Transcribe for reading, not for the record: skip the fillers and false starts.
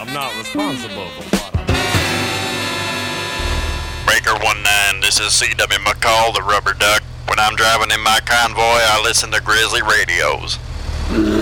I'm not responsible for what I'm Breaker 19, this is C.W. McCall, the rubber duck. When I'm driving in my convoy, I listen to Grizzly radios.